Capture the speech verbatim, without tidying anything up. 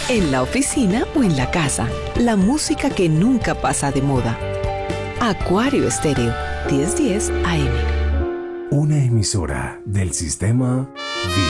en la oficina o en la casa. La música que nunca pasa de moda. Acuario Estéreo, diez diez A M. Una emisora del sistema Vida.